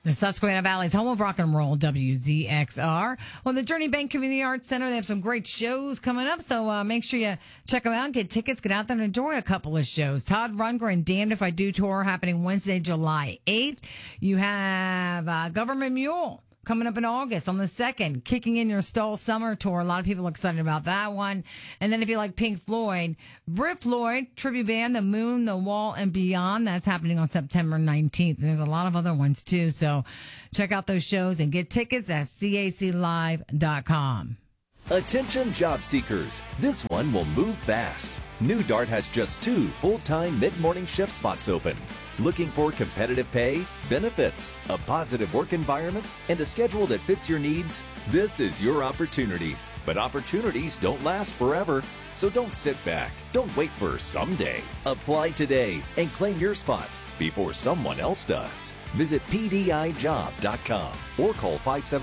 The Susquehanna Valley's home of rock and roll, WZXR. Well, the Journey Bank Community Arts Center, they have some great shows coming up, so make sure you check them out, get tickets, get out there and enjoy a couple of shows. Todd Rundgren, Damned If I Do tour happening Wednesday, July 8th. You have Government Mule coming up in August on the 2nd, kicking in your Stall Summer Tour. A lot of people are excited about that one. And then if you like Pink Floyd, Brit Floyd, tribute band, The Moon, The Wall, and Beyond. That's happening on September 19th. And there's a lot of other ones, too. So check out those shows and get tickets at caclive.com. Attention job seekers. This one will move fast. New Dart has just 2 full-time mid-morning shift spots open. Looking for competitive pay, benefits, a positive work environment, and a schedule that fits your needs? This is your opportunity. But opportunities don't last forever, so don't sit back. Don't wait for someday. Apply today and claim your spot before someone else does. Visit pdijob.com or call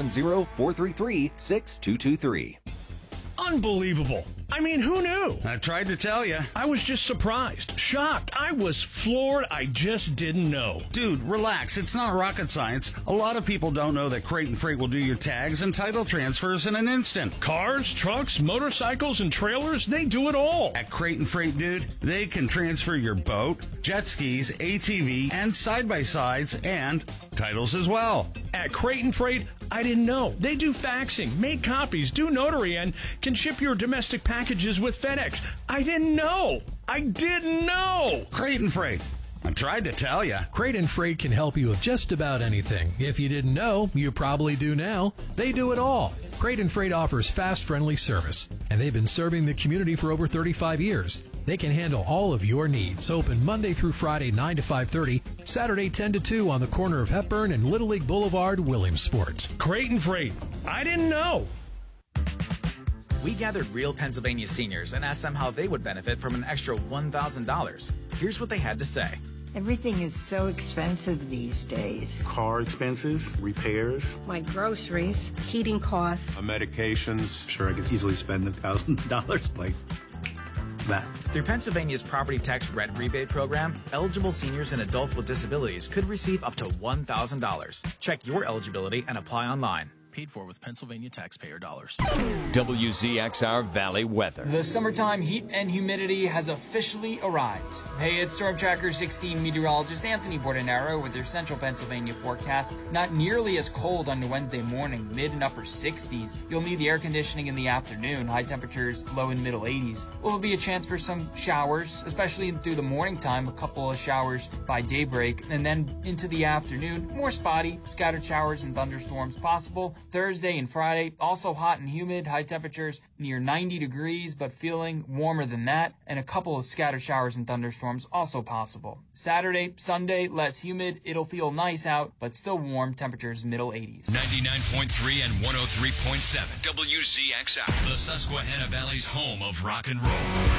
570-433-6223. Unbelievable. I mean, who knew? I tried to tell you. I was just surprised, shocked. I was floored. I just didn't know. Dude, relax. It's not rocket science. A lot of people don't know that Crate and Freight will do your tags and title transfers in an instant. Cars, trucks, motorcycles, and trailers, they do it all. At Crate and Freight, dude, they can transfer your boat, jet skis, ATV, and side-by-sides, and titles as well. At Crate and Freight, I didn't know. They do faxing, make copies, do notary, and can ship your domestic packages with FedEx. I didn't know. I didn't know. Crate and Freight. I tried to tell you. Crate and Freight can help you with just about anything. If you didn't know, you probably do now. They do it all. Crate and Freight offers fast, friendly service, and they've been serving the community for over 35 years. They can handle all of your needs. Open Monday through Friday, 9 to 5:30, Saturday, 10 to 2 on the corner of Hepburn and Little League Boulevard, Williamsport. Crate and Freight. I didn't know. We gathered real Pennsylvania seniors and asked them how they would benefit from an extra $1,000. Here's what they had to say. Everything is so expensive these days. Car expenses, repairs. My groceries, heating costs. Medications. Sure, I could easily spend $1,000 like that. Through Pennsylvania's property tax rent rebate program, eligible seniors and adults with disabilities could receive up to $1,000. Check your eligibility and apply online. Paid for with Pennsylvania taxpayer dollars. WZXR Valley weather. The summertime heat and humidity has officially arrived. Hey, it's Storm Tracker 16 meteorologist Anthony Bordenaro with your central Pennsylvania forecast. Not nearly as cold on Wednesday morning, mid and upper 60s. You'll need the air conditioning in the afternoon, high temperatures low and middle 80s. Will be a chance for some showers, especially through the morning time, a couple of showers by daybreak, and then into the afternoon, more spotty, scattered showers and thunderstorms possible. Thursday and Friday, also hot and humid, high temperatures near 90 degrees, but feeling warmer than that, and a couple of scattered showers and thunderstorms also possible. Saturday, Sunday, less humid, it'll feel nice out, but still warm, temperatures middle 80s. 99.3 and 103.7 WZXR, the Susquehanna Valley's home of rock and roll.